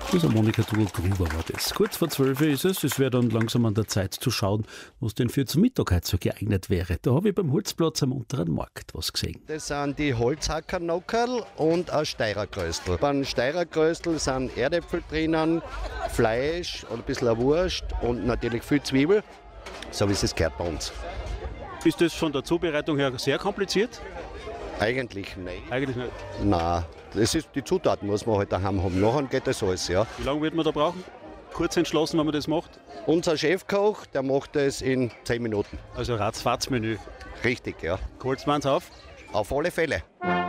Also Monika Dudel-Gruber war das. Kurz vor 12 ist es. Es wäre dann langsam an der Zeit zu schauen, was denn für zum Mittag heute so geeignet wäre. Da habe ich beim Holzplatz am unteren Markt was gesehen. Das sind die Holzhackernockerl und ein Steirerkröstel. Beim Steirerkröstel sind Erdäpfel drinnen, Fleisch und ein bisschen Wurst und natürlich viel Zwiebel, so wie es gehört bei uns. Ist das von der Zubereitung her sehr kompliziert? Eigentlich nicht. Eigentlich nicht. Nein, das ist, die Zutaten muss man halt daheim haben. Nachher geht das alles, ja. Wie lange wird man da brauchen? Kurz entschlossen, wenn man das macht? Unser Chefkoch, der macht das in 10 Minuten. Also Ratzfatz-Menü. Richtig, ja. Holst man's auf? Auf alle Fälle.